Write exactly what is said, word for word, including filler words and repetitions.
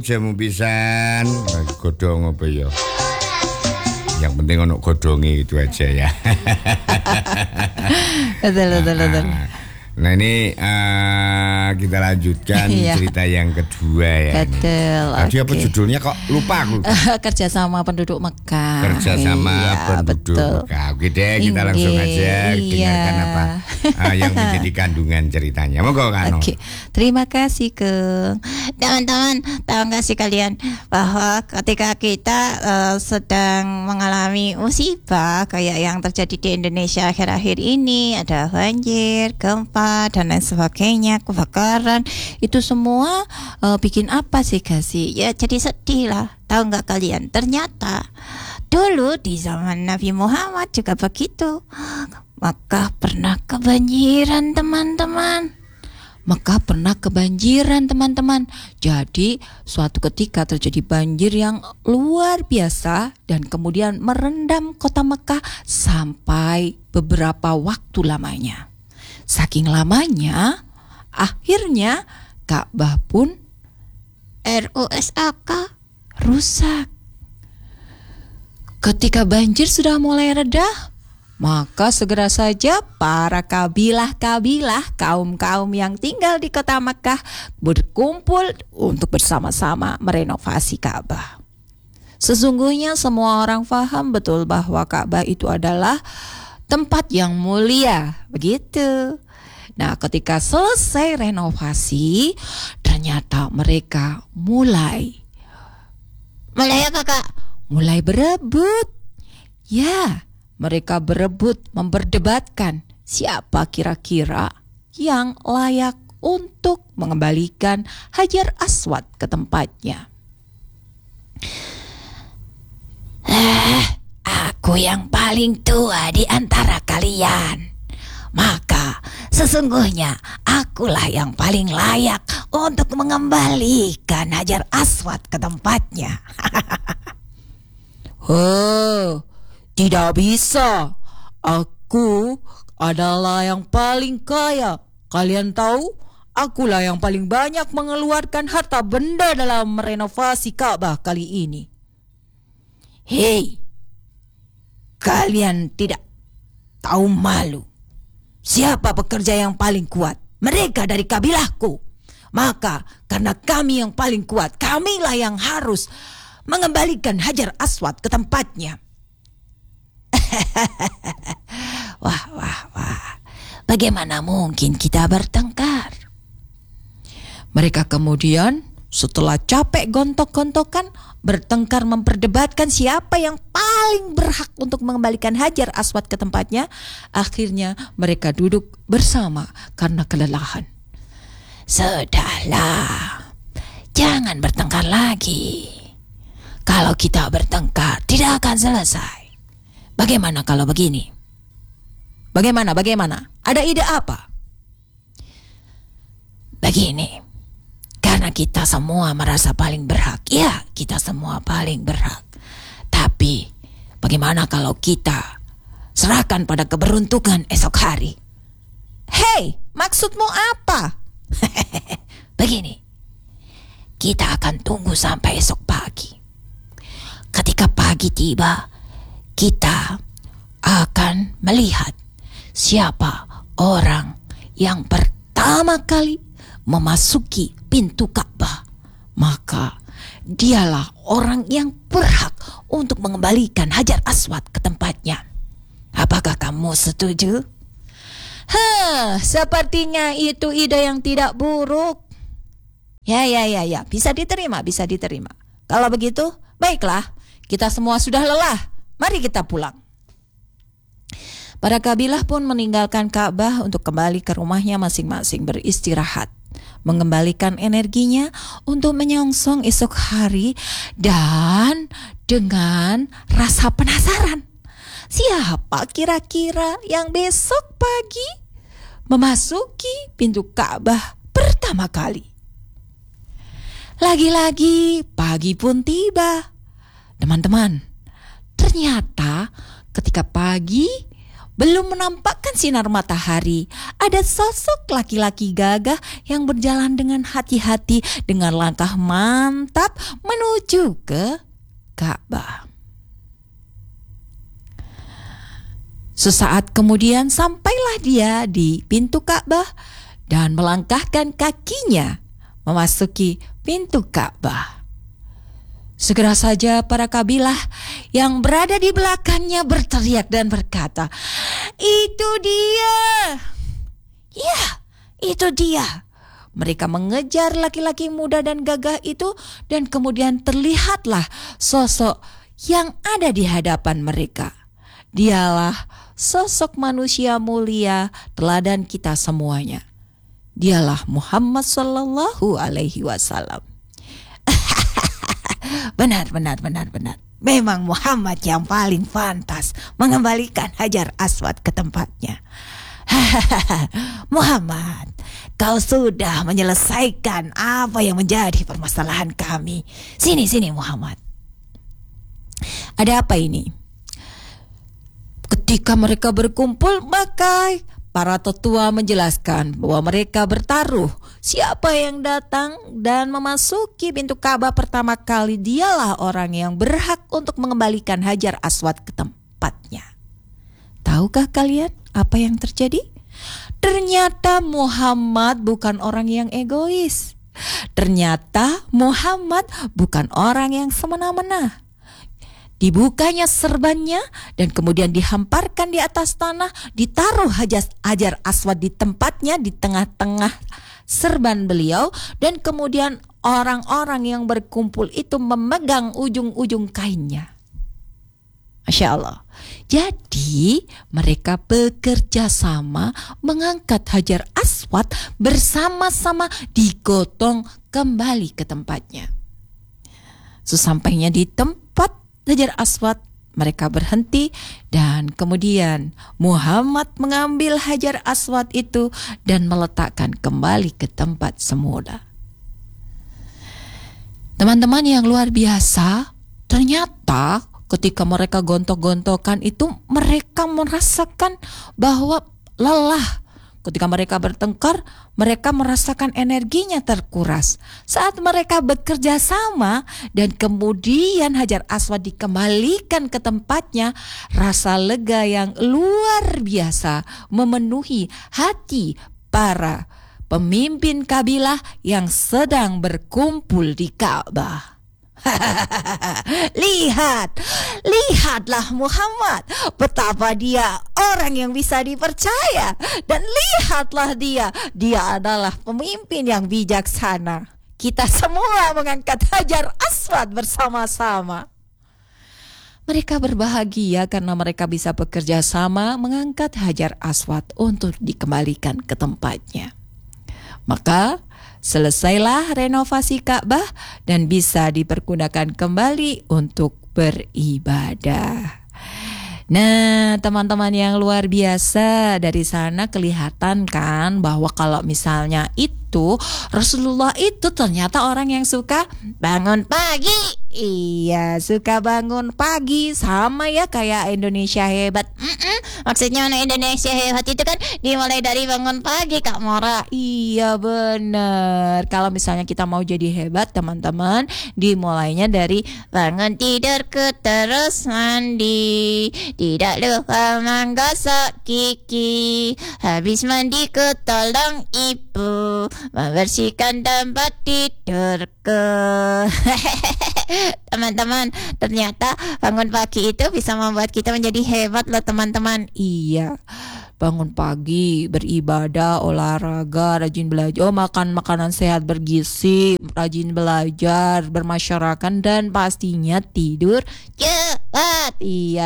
Jamu pisan, godhong apa ya? Yang penting ono godhonge itu aja ya. Betul betul betul. Nah ini uh, kita lanjutkan cerita yang kedua ya. Betul. Tadi okay. apa judulnya kok lupa aku. Kerjasama penduduk Mekah. Kerjasama iya, penduduk betul. Mekah. Oke deh kita langsung aja iya. dengarkan apa uh, yang menjadi kandungan ceritanya. Monggo Kano. Oke. Terima kasih Kang. Teman-teman, tahu nggak sih kalian bahwa ketika kita uh, sedang mengalami musibah kayak yang terjadi di Indonesia akhir-akhir ini, ada banjir, gempa dan lain sebagainya, kebakaran, itu semua uh, bikin apa sih kasih? Ya jadi sedih lah. Tahu nggak kalian? Ternyata dulu di zaman Nabi Muhammad juga begitu. Maka pernah kebanjiran teman-teman. Maka pernah kebanjiran teman-teman. Jadi suatu ketika terjadi banjir yang luar biasa dan kemudian merendam kota Mekah sampai beberapa waktu lamanya. Saking lamanya, akhirnya Ka'bah pun rusak, rusak. Ketika banjir sudah mulai reda, maka segera saja para kabilah-kabilah, kaum-kaum yang tinggal di kota Mekah berkumpul untuk bersama-sama merenovasi Ka'bah. Sesungguhnya semua orang paham betul bahwa Ka'bah itu adalah tempat yang mulia, begitu. Nah, ketika selesai renovasi, ternyata mereka mulai mulai apa Kak? Mulai berebut. Ya, mereka berebut memperdebatkan siapa kira-kira yang layak untuk mengembalikan Hajar Aswad ke tempatnya. Eh, aku yang paling tua di antara kalian. Maka sesungguhnya akulah yang paling layak untuk mengembalikan Hajar Aswad ke tempatnya. Oh, tidak bisa. Aku adalah yang paling kaya. Kalian tahu, akulah yang paling banyak mengeluarkan harta benda dalam merenovasi Ka'bah kali ini. Hei, kalian tidak tahu malu. Siapa pekerja yang paling kuat? Mereka dari kabilahku. Maka karena kami yang paling kuat, kamilah yang harus mengembalikan Hajar Aswad ke tempatnya. Wah, wah, wah. Bagaimana mungkin kita bertengkar? Mereka kemudian setelah capek gontok-gontokan, bertengkar memperdebatkan siapa yang paling berhak untuk mengembalikan Hajar Aswad ke tempatnya, akhirnya mereka duduk bersama karena kelelahan. Sudahlah, jangan bertengkar lagi. Kalau kita bertengkar tidak akan selesai. Bagaimana kalau begini? Bagaimana, bagaimana? Ada ide apa? Begini. Karena kita semua merasa paling berhak. Ya, kita semua paling berhak. Tapi bagaimana kalau kita serahkan pada keberuntungan esok hari? Hei, maksudmu apa? Begini, kita akan tunggu sampai esok pagi. Ketika pagi tiba, kita akan melihat siapa orang yang pertama kali memasuki pintu Ka'bah. Maka dialah orang yang berhak untuk mengembalikan Hajar Aswad ke tempatnya. Apakah kamu setuju? Hah, sepertinya itu ide yang tidak buruk. Ya, ya, ya, ya, bisa diterima, bisa diterima. Kalau begitu, baiklah, kita semua sudah lelah. Mari kita pulang. Para kabilah pun meninggalkan Ka'bah untuk kembali ke rumahnya masing-masing beristirahat, mengembalikan energinya untuk menyongsong esok hari dan dengan rasa penasaran. Siapa kira-kira yang besok pagi memasuki pintu Ka'bah pertama kali? Lagi-lagi pagi pun tiba. Teman-teman, ternyata ketika pagi belum menampakkan sinar matahari, ada sosok laki-laki gagah yang berjalan dengan hati-hati dengan langkah mantap menuju ke Ka'bah. Sesaat kemudian sampailah dia di pintu Ka'bah dan melangkahkan kakinya memasuki pintu Ka'bah. Segera saja para kabilah yang berada di belakangnya berteriak dan berkata, "Itu dia! Ya, itu dia!" Mereka mengejar laki-laki muda dan gagah itu dan kemudian terlihatlah sosok yang ada di hadapan mereka. Dialah sosok manusia mulia, teladan kita semuanya. Dialah Muhammad sallallahu alaihi wasallam. Benar, benar, benar, benar. Memang Muhammad yang paling pantas mengembalikan Hajar Aswad ke tempatnya. Muhammad, kau sudah menyelesaikan apa yang menjadi permasalahan kami. Sini, sini Muhammad. Ada apa ini? Ketika mereka berkumpul, maka para tetua menjelaskan bahwa mereka bertaruh. Siapa yang datang dan memasuki pintu Ka'bah pertama kali, dialah orang yang berhak untuk mengembalikan Hajar Aswad ke tempatnya. Tahukah kalian apa yang terjadi? Ternyata Muhammad bukan orang yang egois. Ternyata Muhammad bukan orang yang semena-mena. Dibukanya serbannya dan kemudian dihamparkan di atas tanah, ditaruh Hajar, Hajar Aswad di tempatnya di tengah-tengah serban beliau, dan kemudian orang-orang yang berkumpul itu memegang ujung-ujung kainnya. Masya Allah. Jadi mereka bekerja sama mengangkat Hajar Aswad bersama-sama, digotong kembali ke tempatnya. Sesampainya di tempat Hajar Aswad, mereka berhenti dan kemudian Muhammad mengambil Hajar Aswad itu dan meletakkan kembali ke tempat semula. Teman-teman yang luar biasa, ternyata ketika mereka gontok-gontokan itu mereka merasakan bahwa lelah. Ketika mereka bertengkar, mereka merasakan energinya terkuras. Saat mereka bekerja sama dan kemudian Hajar Aswad dikembalikan ke tempatnya, rasa lega yang luar biasa memenuhi hati para pemimpin kabilah yang sedang berkumpul di Ka'bah. Lihat, lihatlah Muhammad, betapa dia orang yang bisa dipercaya. Dan lihatlah dia, dia adalah pemimpin yang bijaksana. Kita semua mengangkat Hajar Aswad bersama-sama. Mereka berbahagia karena mereka bisa bekerja sama mengangkat Hajar Aswad untuk dikembalikan ke tempatnya. Maka selesailah renovasi Ka'bah dan bisa dipergunakan kembali untuk beribadah. Nah, teman-teman yang luar biasa, dari sana kelihatan kan bahwa kalau misalnya itu Rasulullah itu ternyata orang yang suka bangun pagi. Iya, suka bangun pagi, sama ya kayak Indonesia hebat. Mm-mm, maksudnya anak Indonesia hebat itu kan dimulai dari bangun pagi, Kak Mora. Iya bener. Kalau misalnya kita mau jadi hebat, teman-teman, dimulainya dari bangun tidurku terus mandi, tidak lupa menggosok gigi, habis mandi ku tolong ibu membersihkan tempat tidurku. Teman-teman, ternyata bangun pagi itu bisa membuat kita menjadi hebat loh teman-teman. Iya, bangun pagi, beribadah, olahraga, rajin belajar, oh, makan makanan sehat bergizi, rajin belajar, bermasyarakat, dan pastinya tidur cepat. Iya.